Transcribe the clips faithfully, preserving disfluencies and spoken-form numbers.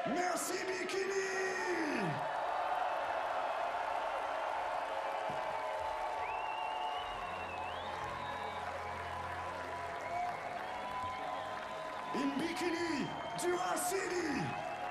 Merci Bikini. In Bikini du Racini.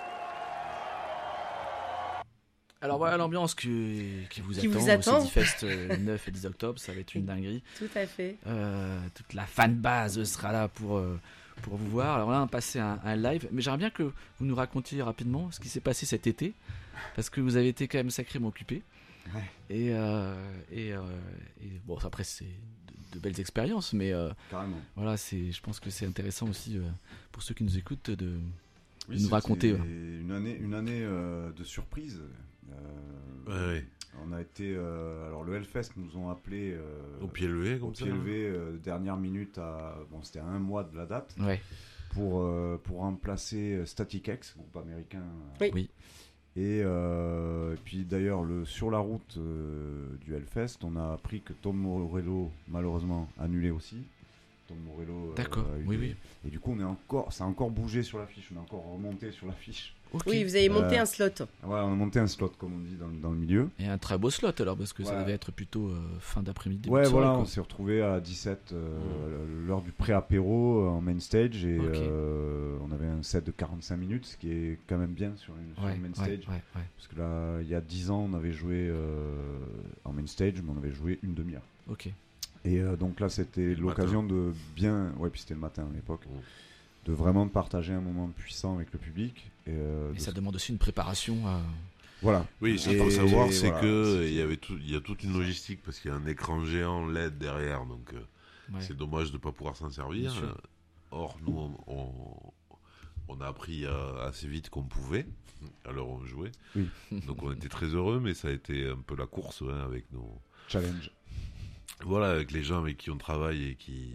Alors voilà l'ambiance que, qui vous Qui attend, vous attend. au Cédifest euh, le neuf et dix octobre, ça va être une dinguerie. Tout à fait. Euh, toute la fanbase sera là pour, euh, pour vous voir. Alors là on va passer un, un live, mais j'aimerais bien que vous nous racontiez rapidement ce qui s'est passé cet été, parce que vous avez été quand même sacrément occupés. Ouais. Et, euh, et, euh, et bon après c'est de, de belles expériences, mais euh, Carrément. voilà, c'est, je pense que c'est intéressant aussi euh, pour ceux qui nous écoutent de, Oui, de nous c'était raconter. Ouais. Une année, une année euh, de surprise. Euh, Ouais, ouais. On a été. Euh, alors, le Hellfest nous ont appelé. Euh, Au pied levé, au comme ça. pied levé, euh, dernière minute à. Bon, c'était à un mois de la date. Ouais. Pour, euh, pour remplacer Static X, groupe américain. Oui. Oui. Et, euh, et puis d'ailleurs, le, sur la route euh, du Hellfest, on a appris que Tom Morello, malheureusement, annulé aussi. Tom Morello. D'accord, euh, a eu oui, des- oui. Et du coup, on est encore, ça a encore bougé sur l'affiche, on est encore remonté sur l'affiche. Ok. Oui, vous avez monté Euh, un slot. Ouais, on a monté un slot, comme on dit, dans, dans le milieu. Et un très beau slot alors, parce que ça Ouais. devait être plutôt euh, fin d'après-midi. début Ouais, de soirée, voilà, quoi. on s'est retrouvé à dix-sept, euh, l'heure du pré-apéro euh, en main stage, et Ok. euh, on avait un set de quarante-cinq minutes, ce qui est quand même bien sur une, sur Ouais, une main ouais, stage. ouais, ouais. Parce que là, il y a dix ans, on avait joué euh, en main stage, mais on avait joué une demi-heure. Ok. Et euh, donc là, c'était le l'occasion de bien. Ouais, puis c'était le matin à l'époque. Mm. De vraiment partager un moment puissant avec le public. Et, euh, Et de ça se- demande aussi une préparation. À... Voilà. Oui, ce Et qu'il faut savoir, c'est voilà, que c'était- il y avait tout, il y a toute une logistique parce qu'il y a un écran géant L E D derrière, donc euh, Ouais. c'est dommage de ne pas pouvoir s'en servir. Bien sûr. Euh, Or, nous, on, on, on a appris euh, assez vite qu'on pouvait, alors on jouait. Oui. Donc on était très heureux, mais ça a été un peu la course hein, avec nos. Challenge. Voilà, avec les gens avec qui on travaille et qui.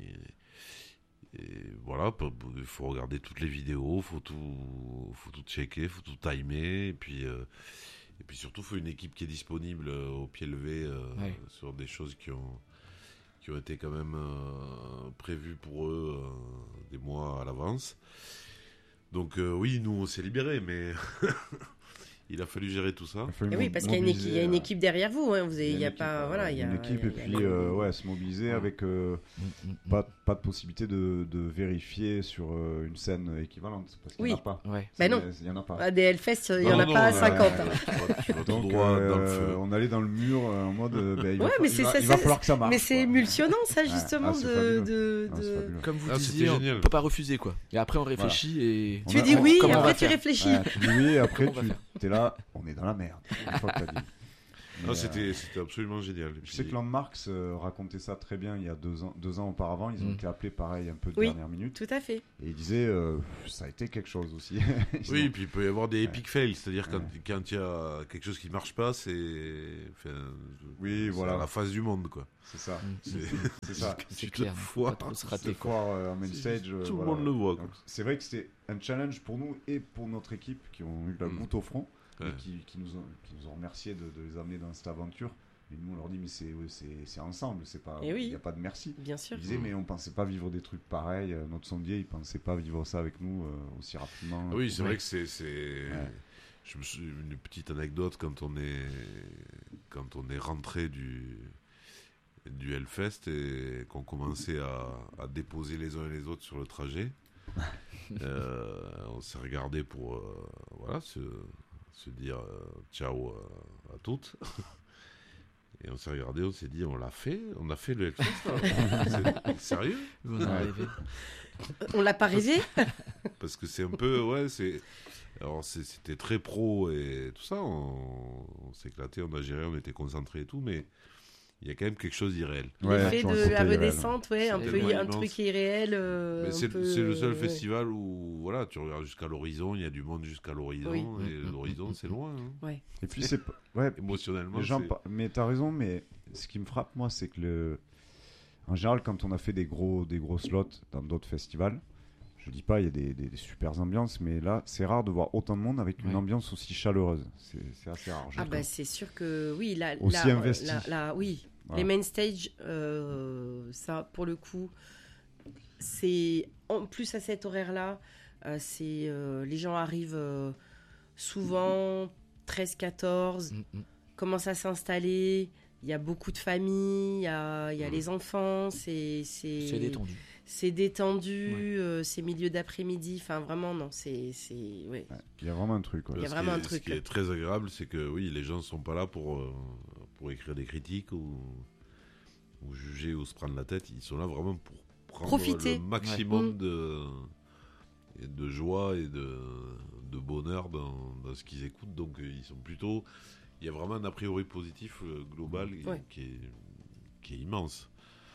Et voilà, il faut regarder toutes les vidéos, faut tout, faut tout checker, faut tout timer, et puis, euh, et puis surtout, faut une équipe qui est disponible euh, au pied levé euh, Ouais. sur des choses qui ont, qui ont été quand même euh, prévues pour eux euh, des mois à l'avance. Donc euh, oui, nous on s'est libérés, mais il a fallu gérer tout ça. Il a fallu Et oui, mo- parce qu'il y a une équipe, il y a une mobiliser, équipe derrière vous. Hein. Vous avez, il y a équipe, pas, euh, voilà, il y a une équipe il y a- et il y a puis quand même- euh, ouais, se mobiliser avec euh, Mm, mm, pas, pas de possibilité de, de vérifier sur euh, une scène équivalente parce qu'il n'y en Oui. a pas. mm. Ouais. Bah non. Il y en a pas. Ah, des Hellfest, il y en Non, a non, pas non, cinquante. euh, hein. tu vas, tu vas tout Donc droit dans le euh, feu. on allait dans le mur euh, en mode euh, ben, il, va, Ouais, fa- mais il c'est va- ça, il va c'est- falloir que ça marche. Mais c'est quoi. émulsionnant, ça, Ouais. justement, Ah, c'est de, fabuleux. de, Ah, c'est de- fabuleux. Comme vous Ah, disiez, c'était on génial. peut pas refuser quoi. Et après on réfléchit et. On Tu a- dis on- oui, et comment on va après tu faire réfléchis. Ouais, tu dis oui et après Comment on va tu faire es là, on est dans la merde. Une fois que t'as dit. Mais, Ah, euh, c'était, c'était absolument génial. Et Je sais puis- que Landmarks euh, racontait ça très bien il y a deux ans, deux ans auparavant. Ils ont Mm. été appelés pareil un peu de Oui. dernière minute. Tout à fait. Et ils disaient euh, ça a été quelque chose aussi. Ils Oui, ont- puis il peut y avoir des epic fails, c'est-à-dire quand, Ouais. quand il y a quelque chose qui marche pas, c'est, enfin, Oui, c'est voilà. à la face du monde, quoi. C'est ça. Mm. C'est, C'est ça. C'est tu te clair. foires. Pas trop se Se rater quoi. foire euh, en main C'est stage. juste- euh, tout le voilà. monde le voit, quoi. Donc, c'est vrai que c'était un challenge pour nous et pour notre équipe qui ont eu la Mm. goutte au front Ouais. et qui, qui, nous ont, qui nous ont remercié de, de les amener dans cette aventure. Et nous on leur dit mais c'est, ouais, c'est, c'est ensemble, c'est pas, Eh il oui. n'y a pas de merci. Bien sûr. Ils disaient mais on pensait pas vivre des trucs pareils. euh, Notre sondier il pensait pas vivre ça avec nous euh, aussi rapidement. Oui, c'est Ouais. vrai que c'est, c'est... Je me suis une petite anecdote quand on est quand on est rentré du du Hellfest et qu'on commençait à, à déposer les uns et les autres sur le trajet. euh, on s'est regardé pour euh, voilà se, se dire euh, ciao à, à toutes. Et on s'est regardé, on s'est dit on l'a fait, on a fait le Hellfest. là. C'est sérieux? Vous en avez rêvé. On l'a pas rêvé. Parce que c'est un peu, ouais, c'est. Alors c'est- c'était très pro et tout ça, on, on s'est éclaté, on a géré, on était concentrés et tout, mais il y a quand même quelque chose d'irréel. Ouais, L'effet tu de vois, la c'était irréel. redescente, ouais, un C'est peu tellement un immense. truc irréel. euh, Mais un c'est peu, c'est le seul ouais. festival où voilà, tu regardes jusqu'à l'horizon, il y a du monde jusqu'à l'horizon, Oui. et Mm, mm, l'horizon mm, c'est mm. loin. hein. Ouais. Et puis c'est pas- ouais, Émotionnellement, les gens c'est- pa- mais t'as raison, mais ce qui me frappe moi c'est que le en général quand on a fait des gros des gros slots dans d'autres festivals, je dis pas il y a des, des, des super ambiances, mais là c'est rare de voir autant de monde avec une Ouais. ambiance aussi chaleureuse. C'est, c'est assez rare. je Ah trouve. bah c'est sûr que oui, la, Aussi la- investi. la- la- oui, Voilà. les main stage, euh, ça pour le coup, c'est en plus à cet horaire-là. Euh, c'est, euh, les gens arrivent euh, souvent treize quatorze, Mm, mm. commencent à s'installer. Il y a beaucoup de familles, il y a, il y a Mm. les enfants, c'est, c'est, C'est détendu. c'est détendu, Ouais. euh, c'est milieu d'après-midi. Enfin, vraiment, non, c'est. c'est ouais. Ouais, il y a vraiment un truc. ouais. Il y a Ce vraiment qui un est- truc. Ce qui est très agréable, c'est que oui, les gens sont pas là pour, euh, pour écrire des critiques ou, ou juger ou se prendre la tête. Ils sont là vraiment pour prendre Profiter. le maximum Ouais. de, et de joie et de, de bonheur dans, dans ce qu'ils écoutent. Donc euh, ils sont plutôt. Il y a vraiment un a priori positif euh, global et- Ouais. qui, est, qui est immense.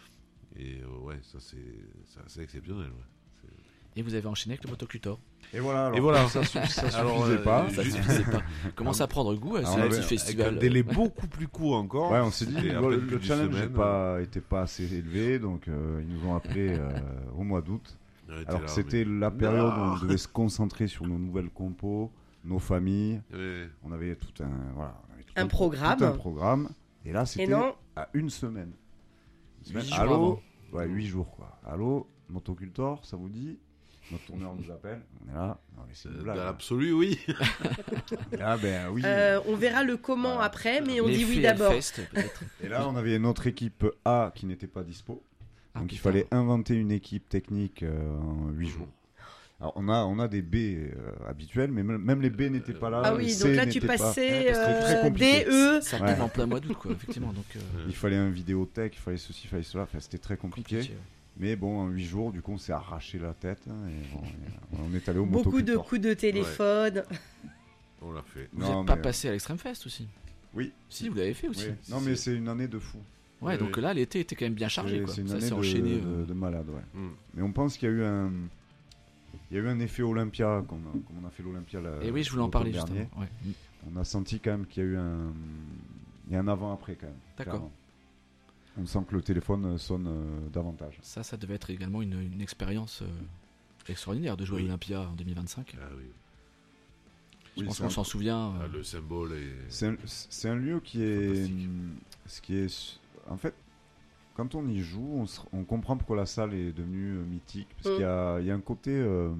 Et euh, ouais, ça c'est c'est assez exceptionnel. Ouais. Et vous avez enchaîné avec le motocultor. Et voilà, alors, Et voilà. ça, su- ça Alors, suffisait euh, pas. Ça Juste- suffisait pas. Commence à prendre goût à Ah, ce on petit avait- Avec festival. un délai beaucoup plus court encore. Ouais, on s'est dit, C'était à le, peine le plus d'une challenge semaine. n'était pas, était pas assez élevé, donc euh, ils nous ont appelés euh, au mois d'août. On était Alors là, que c'était mais- la période où Non. on devait se concentrer sur nos nouvelles compos, nos familles. Ouais. On avait tout un, voilà, on avait tout Un pro- programme. tout un programme. Et là, Et c'était non, à une semaine. Une semaine. Huit jours Allô, avant. ouais, huit jours quoi. Allô, Motocultor, ça vous dit? Notre tourneur nous appelle. On est là. Non mais c'est une Dans blague. hein. l'absolu, oui. Et là, ben oui. euh, on verra le comment Voilà. après, mais on dit L'effet oui d'abord. Hellfest, peut-être. Et là, on avait notre équipe A qui n'était pas dispo. Ah, Donc il putain. fallait inventer une équipe technique euh, en huit jours. Alors on a, on a des B euh, habituels, mais même même les B n'étaient pas là. Ah les oui, C donc là tu n'étaient pas- passais Ouais, c'était très euh, compliqué. D, E. Ça Ouais. tombe en plein mois d'août, quoi, effectivement. Donc, euh, Il fallait un vidéothèque, il fallait ceci, il fallait cela. Enfin, c'était très compliqué. compliqué. ouais. Mais bon, en huit jours, du coup, on s'est arraché la tête. hein, et bon, et on est allé au Beaucoup de motocultor. coups de téléphone. On l'a fait. Vous Non, n'êtes pas mais- passé à l'Extreme Fest aussi? Oui. Si, vous l'avez fait aussi. Oui. Non, mais c'est une année de fou. Ouais, Oui, donc oui. là, l'été était quand même bien chargé. C'est Quoi. c'est une Ça année s'est de, enchaîné. de- euh, de malade, ouais. Mm. Mais on pense qu'il y a eu un, il y a eu un effet Olympia, comme, comme on a fait l'Olympia. là, Et oui, je voulais en l'automne parler dernier. justement. Ouais. Mm. On a senti quand même qu'il y a eu un, il y a un avant-après quand même. D'accord. clairement. On sent que le téléphone sonne euh, davantage. Ça, ça devait être également une, une expérience euh, extraordinaire de jouer Oui. à l'Olympia en deux mille vingt-cinq. Ah oui. Je Oui, pense c'est qu'on un- s'en souvient. Ah, euh, le symbole est. C'est un, c'est un lieu qui est, Fantastique. ce qui est, en fait, quand on y joue, on, se- on comprend pourquoi la salle est devenue euh, mythique, parce Mm. qu'il y a, il y a un côté, euh,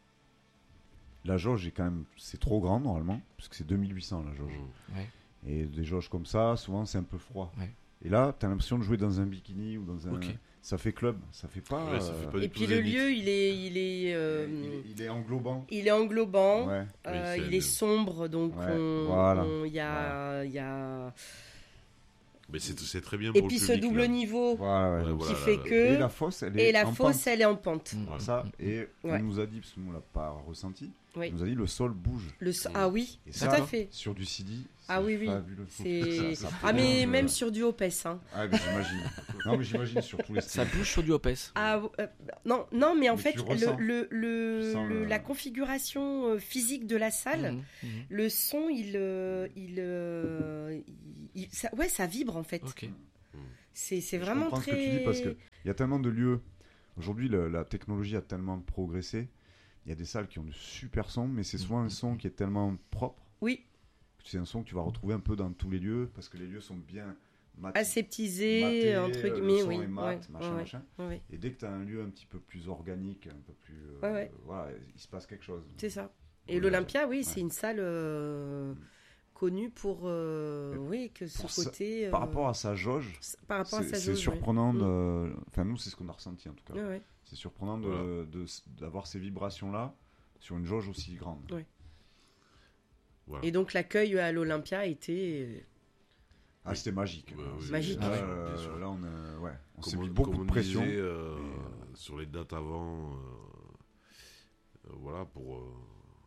la jauge est quand même, c'est trop grand normalement, parce que c'est deux mille huit cents la jauge. Mm. ouais. Et des jauges comme ça, souvent c'est un peu froid. Ouais. Et là, t'as l'impression de jouer dans un bikini ou dans un, Ok. ça fait club, ça fait pas. Ouais, ça fait euh, pas du Et tout puis le zénith. lieu, il est, il est, euh, il, est, il est englobant. il est englobant. Ouais. euh, Oui, c'est il est le- sombre, donc Ouais, on- voilà. on- il y a, il y a... Mais c'est c'est très bien Et pour puis le ce public. double là. niveau Voilà, ouais. Ouais, donc voilà, qui là, fait là. que... Et la fosse, elle est Et la en fosse, pente. elle est en pente. Mm. Voilà, ça. Et Ouais. on nous a dit, parce que nous on l'a pas ressenti, Oui. on nous a dit le sol bouge. Le... so- Ah oui, Et tout ça, à fait. sur du C D, Ah c'est oui, oui. fabuleux. C'est... Ça- ça Ah fait mais un- même sur du Opes. Hein. Ah, mais j'imagine. non, mais j'imagine sur tous les Ça styles. bouge sur du Opes. Ah, euh, non, non, mais en Mais fait, tu le ressens. le, le, Tu le- sens le- le- la configuration euh, physique de la salle, Mhm, mhm. le son, il, euh, il, euh, il- il- ça, ouais, ça vibre en fait. Ok. C'est, c'est Je vraiment comprends très. ce que tu dis parce que il y a tellement de lieux. Aujourd'hui, le- la technologie a tellement progressé. Il y a des salles qui ont du super son, mais c'est souvent un son qui est tellement propre. Oui, C'est un son que tu vas retrouver un peu dans tous les lieux parce que les lieux sont bien mat- aseptisé matés, entre euh, guillemets, le son oui. est mat, ouais, machin, ouais, machin. ouais, ouais, Et dès que tu as un lieu un petit peu plus organique, un peu plus. euh, Ouais, ouais. Voilà, il se passe quelque chose. c'est ça. Et Ouais, l'Olympia, oui, ouais. c'est une salle euh, connue pour, euh, oui, que ce pour ça- côté. Par euh, rapport à sa jauge, par rapport à c'est sa c'est jauge, surprenant. ouais. de- Enfin, nous, c'est ce qu'on a ressenti en tout cas. Ouais, ouais. C'est surprenant de- Voilà. de- d'avoir ces vibrations-là sur une jauge aussi grande. Voilà. Et donc l'accueil à l'Olympia a été. Ah, Oui. c'était magique. Ouais, oui, Magique. Là, bien sûr, euh, bien sûr. là, on, a- ouais, on s'est Comme mis on- beaucoup comme de on pression. disait, euh, Et, euh, sur les dates avant, euh, euh, voilà, pour, euh,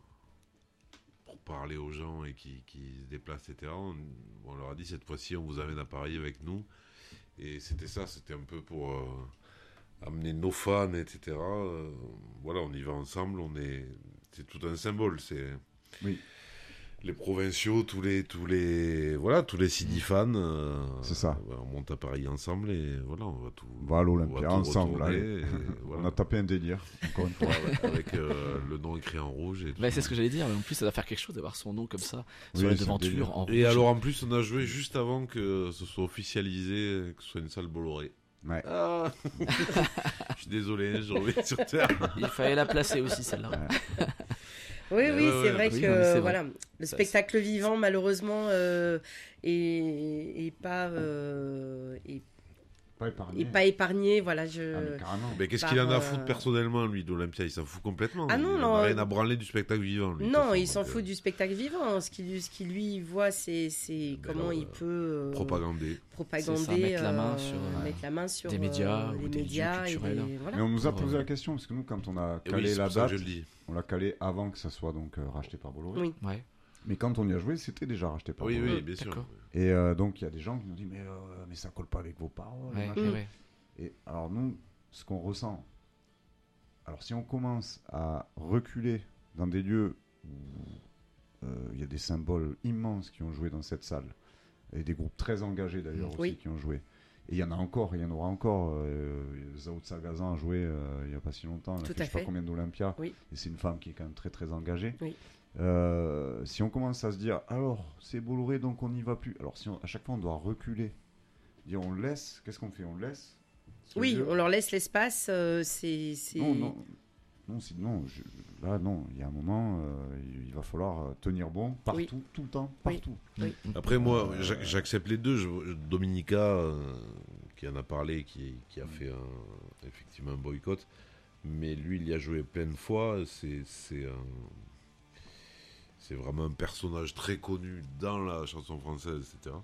pour parler aux gens et qui, qui se déplacent, et cetera. On, on leur a dit cette fois-ci, on vous amène à Paris avec nous. Et c'était ça, c'était un peu pour euh, amener nos fans, et cetera. Euh, voilà, on y va ensemble, on est, c'est tout un symbole. C'est Oui. les provinciaux, tous les, tous les, voilà, tous les C D fans. euh, C'est ça. On monte à Paris ensemble et voilà, on va tout. On va à on l'Olympia va tout ensemble. retourner allez. et voilà. On a tapé un délire, encore une fois. Ouais, avec euh, le nom écrit en rouge. Et, tout. Bah, c'est ce que j'allais dire. En plus, ça doit faire quelque chose d'avoir son nom comme ça Oui, sur la c'est un délire. devanture en Et rouge. alors en plus, on a joué juste avant que ce soit officialisé, que ce soit une salle Bolloré. Ouais. Ah. Je suis désolé, hein, je reviens sur terre. Il fallait la placer aussi, celle-là. Oui, Euh, oui, ouais, c'est ouais. vrai Oui, que non, mais c'est vrai. voilà, le Ça, spectacle vivant, malheureusement, euh, est, est pas, euh, est, Pas épargné. est pas épargné. Voilà, je. Ah, mais carrément. Mais qu'est-ce Par, qu'il en a à euh, foutre personnellement, lui, d'Olympia? Il s'en fout complètement. Ah non, il non, n'a rien euh, à branler du spectacle vivant, lui. de toute Non, façon, il s'en donc, fout euh, du spectacle vivant. Ce qui, ce qui lui voit, c'est, c'est Ben comment alors, il euh, peut euh, Propagandé. propagander, C'est ça, mettre la main euh, sur, euh, mettre la main sur des médias euh, ou les des médias lieux et culturels. des- voilà. Mais on nous a Pour, posé euh, la question, parce que nous, quand on a Et calé oui, c'est la pour ça date, que je le dis. on l'a calé avant que ça soit donc euh, racheté par Bolloré. Oui. Ouais. Mais quand on y a joué, c'était déjà racheté par Oui, Bolloré. oui, bien sûr. D'accord. Et euh, donc, il y a des gens qui nous disent, mais, euh, mais ça colle pas avec vos paroles. Ouais, machin. ok, ouais. Et alors, nous, ce qu'on ressent, alors si on commence à reculer dans des lieux où euh, il y a des symboles immenses qui ont joué dans cette salle, et des groupes très engagés d'ailleurs aussi Oui. qui ont joué, et il y en a encore, il y en aura encore. Euh, Zao Sagazan a joué euh, il n'y a pas si longtemps, elle a Tout fait à je sais pas fait. combien d'Olympia, Oui. et c'est une femme qui est quand même très très engagée. Oui. Euh, si on commence à se dire, alors c'est Bolloré donc on n'y va plus, alors si on- à chaque fois on doit reculer, dire on laisse, qu'est-ce qu'on fait? On laisse ce Oui, lieu. on leur laisse l'espace. euh, c'est, c'est... Non, non, non, c'est- non je- là, non, il y a un moment, euh, il, il va falloir euh, tenir bon partout, Oui. tout le temps, Oui. partout. Après, moi, j'ac- j'accepte les deux. Je- Dominica, euh, qui en a parlé, qui, qui a fait un- effectivement un boycott, mais lui, il y a joué plein de fois. C'est c'est un- c'est vraiment un personnage très connu dans la chanson française, et cetera.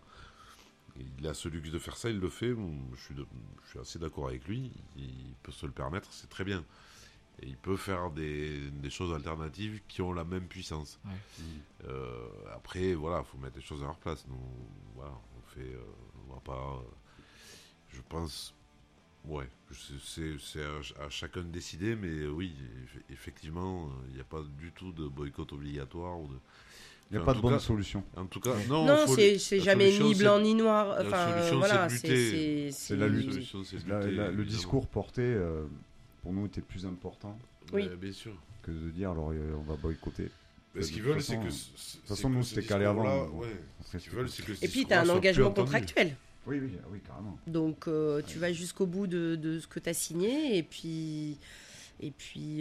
Il a ce luxe de faire ça, il le fait. Bon, je, suis de- je suis assez d'accord avec lui. Il peut se le permettre, c'est très bien. Et il peut faire des, des choses alternatives qui ont la même puissance. Ouais. Euh, après, voilà, il faut mettre les choses à leur place. Nous, voilà, on fait, euh, on va pas. euh, je pense, ouais, c'est- c'est c'est à, à chacun de décider, mais euh, oui, eff- effectivement, il n'y a pas du tout de boycott obligatoire ou de. Il n'y a Enfin, pas en de tout bonne cas- solution. En tout cas, non. Non, faut- c'est, c'est la jamais solution, ni c'est- blanc ni noir. la Enfin, solution, voilà, c'est de c'est, lutter. c'est, C'est la La lutte. solution, c'est de La- lutter, la- le évidemment. discours porté, euh, pour nous, était plus important Oui. Mais bien sûr. que de dire alors euh, on va boycotter. Mais ce De qu'ils toute veulent, c'est façon, que. de ce- toute façon, c'est nous, que c'était ce calé avant, discours-là, donc, ouais, après, Ce qu'ils c'était- veulent, c'est que ce Et puis, tu discours-là as un soit plus engagement entendu. contractuel. Oui, oui, ah oui, carrément. Donc, euh, tu vas jusqu'au bout de, de ce que tu as signé et puis, et, puis,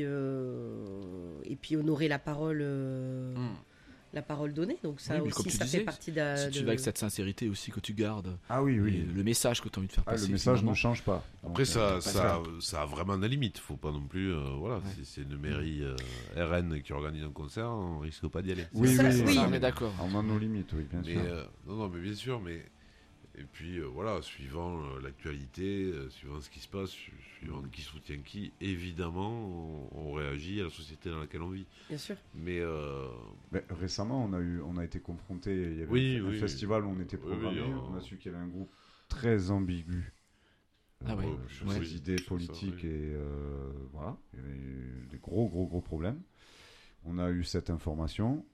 euh, et puis honorer la parole, euh, Hmm. la parole donnée. Donc, ça Oui, mais comme aussi, tu ça disais, fait partie d'un. Si tu de- vas avec cette sincérité aussi que tu gardes, Ah oui, et oui. le message que tu as envie de faire Ah, passer. le message finalement. ne change pas. Après, Donc, ça, euh, ça, ça a vraiment des limites. Faut pas non plus. euh, voilà, Ouais. si c'est une mairie euh, R N qui organise un concert, on risque pas d'y aller. Oui, Ça, oui, oui. Ça, on est d'accord. On a nos limites, oui, bien Mais sûr. euh, non, non, mais bien sûr, mais et puis euh, voilà, suivant euh, l'actualité, euh, suivant ce qui se passe, su- suivant qui soutient qui, évidemment, on, on réagit à la société dans laquelle on vit. Bien sûr. Mais euh, Mais récemment, on a, eu, on a été confronté, il y avait Oui, un, un oui. festival où on était Oui, oui, programmé, euh, on a su qu'il y avait un groupe très ambigu. Ah ouais. euh, je sur sais, ses oui, idées sur ça, politiques oui. et euh, voilà, il y avait eu des gros gros gros problèmes. On a eu cette information.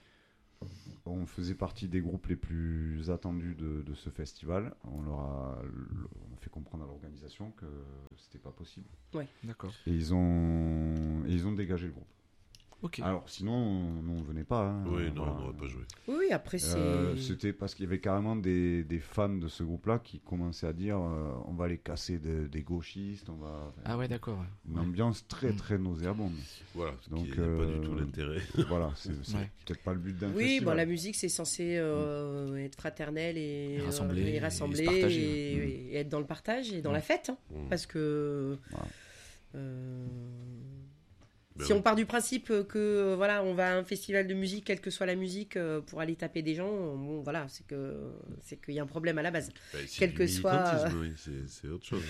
On faisait partie des groupes les plus attendus de, de ce festival. On leur a, on a fait comprendre à l'organisation que c'était pas possible. D'accord. Et ils ont, et ils ont dégagé le groupe. Ok. Alors sinon, nous on venait pas. hein. oui, non, Voilà. on n'aurait pas joué. Oui, oui, après, c'est. Euh, C'était parce qu'il y avait carrément des, des fans de ce groupe-là qui commençaient à dire euh, on va les casser de- des gauchistes, on va. Ah ouais, d'accord. ouais. Une ambiance très Mm. très nauséabonde. Voilà, ce Donc, qui n'est pas du euh, tout l'intérêt. Voilà, c'est c'est Ouais. peut-être pas le but d'un Oui, festival. bon, la musique, c'est censé euh, être fraternel et, Et rassembler, euh, et et rassembler se partager. et, et être dans le partage et dans Mm. la fête. hein, Mm. parce que. Voilà. euh, Ben si oui. on part du principe que euh, voilà, on va à un festival de musique, quelle que soit la musique, euh, pour aller taper des gens, bon voilà, c'est que c'est qu'il y a un problème à la base. Ben, c'est quel du que soit, militantisme, oui, c'est- c'est autre chose.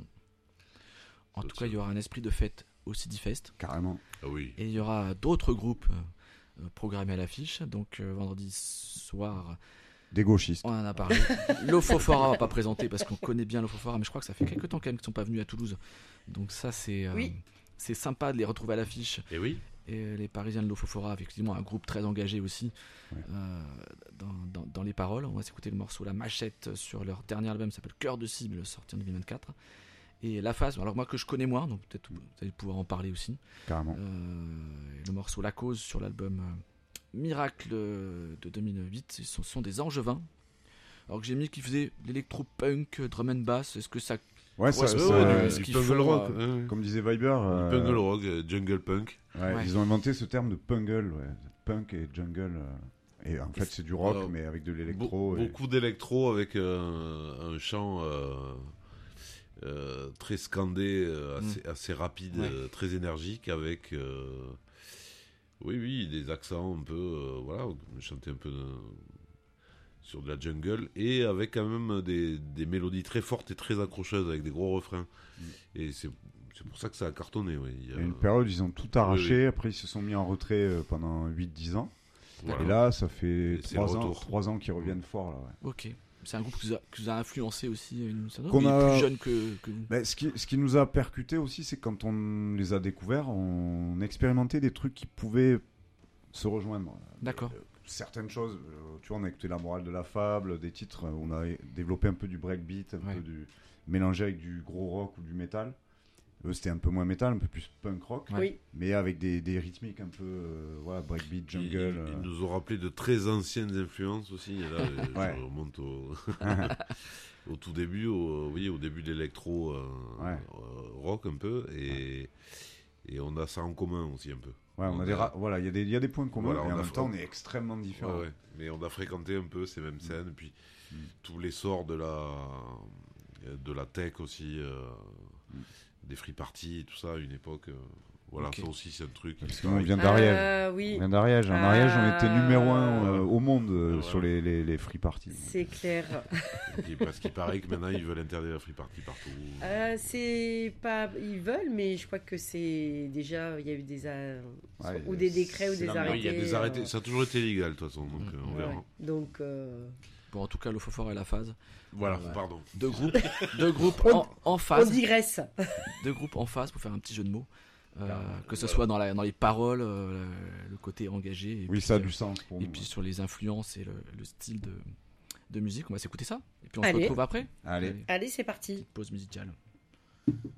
En D'autres tout cas, il y aura un esprit de fête au City Fest. Carrément. Ah oui. Et il y aura d'autres groupes euh, euh, programmés à l'affiche. Donc euh, vendredi soir, Des gauchistes. on en a parlé. L'Ofofora, on va pas présenter parce qu'on connaît bien l'Ofofora, mais je crois que ça fait quelques temps quand même qu'ils sont pas venus à Toulouse. Donc ça, c'est euh, Oui. c'est sympa de les retrouver à l'affiche. Et oui. Et euh, les Parisiens de l'Ofofora, effectivement, un groupe très engagé aussi Ouais. euh, dans, dans- dans les paroles. On va s'écouter le morceau La Machette sur leur dernier album, ça s'appelle Cœur de cible, sorti en deux mille vingt-quatre. Et La Phase, alors moi que je connais moins, donc peut-être vous allez pouvoir en parler aussi. Carrément. Euh, le morceau La Cause sur l'album euh, Miracle euh, de deux mille huit, ce sont, sont des Angevins. Alors que j'ai mis qui faisait l'électro-punk, drum and bass, est-ce que ça Ouais, ça, Ouais, ça- c'est- Ouais, ouais, du, ce du qu'ils pungle font, rock. euh, ouais. comme disait Viber, euh, Du pungle rock, euh, jungle punk. ouais, Ouais. ils ont inventé ce terme de pungle, ouais. Punk et jungle. euh, Et en fait, c'est du rock, Alors, mais avec de Be- l'électro. et- Beaucoup d'électro avec euh, un chant euh, euh, très scandé, euh, assez, assez rapide, Ouais. euh, très énergique, avec euh, oui, oui, des accents un peu, euh, voilà, chanter un peu de- sur de la jungle et avec quand même des, des mélodies très fortes et très accrocheuses avec des gros refrains. Mm. Et c'est c'est pour ça que ça a cartonné. Oui. Il y Il a- y a une période, ils ont tout arraché. Oui, oui. Après, ils se sont mis en retrait euh, pendant huit dix ans. voilà. Et là, ça fait Et c'est trois le ans, retour. trois ans qu'ils reviennent fort. Là, ouais. Ok. C'est un groupe qui vous a, qui vous a influencé aussi, une certaine Qu'on il est a- plus jeune que, que vous. Mais ce, qui, ce qui nous a percuté aussi, c'est que quand on les a découverts, on expérimentait des trucs qui pouvaient se rejoindre. D'accord. Euh, Certaines choses, euh, tu vois, on a écouté La Morale de la Fable, des titres, euh, on a développé un peu du breakbeat, un Ouais. peu du mélangé avec du gros rock ou du métal. Eux, c'était un peu moins métal, un peu plus punk rock, Ouais. Oui. mais avec des, des rythmiques un peu, euh, voilà, breakbeat, jungle. Ils, euh. ils nous ont rappelé de très anciennes influences aussi. Et là, euh, Ouais. je remonte au, au tout début, au, oui, au début de l'électro euh, Ouais. euh, rock un peu. Et, et on a ça en commun aussi un peu. Ouais, on On a des a- ra- voilà, il y a des, il y a des points communs, Voilà, et on en a même fr- temps, on est extrêmement différents. Ouais, ouais. Mais on a fréquenté un peu ces mêmes scènes. Puis Mm. tous les sorts de la, de la tech aussi, euh, Mm. des free parties, tout ça à une époque. euh, voilà, Ok. ça aussi, c'est un truc. Parce qui- qu'on vient d'Ariège. Ah On oui, vient d'Ariège. En Ah. Ariège, on était numéro un euh, Ouais. au monde euh, Ouais, sur ouais. les, les, les free parties. c'est clair. Et parce qu'il paraît que maintenant, ils veulent interdire la free party partout. Euh, c'est pas, ils veulent, mais je crois que c'est déjà, il y a eu des a- Ouais, ou des décrets ou c'est des la Oui, arrêtés. il y a des euh, arrêtés. Ça a toujours été légal, de toute façon, donc Mm. euh, on ouais. verra. Donc, euh, Bon, en tout cas, le faux fort et la phase. Voilà, Ouais. pardon. Deux groupes, deux groupes On- en, en on phase. digresse. Deux groupes en phase pour faire un petit jeu de mots. Euh, Voilà. que ce Voilà. soit dans, la, dans les paroles, euh, le côté engagé. Et Oui, puis, ça a euh, du sens pour Et nous. puis sur les influences et le, le style de, de musique, on va s'écouter ça. Et puis on se Allez. retrouve après. Allez. Allez, c'est parti. Pause musicale.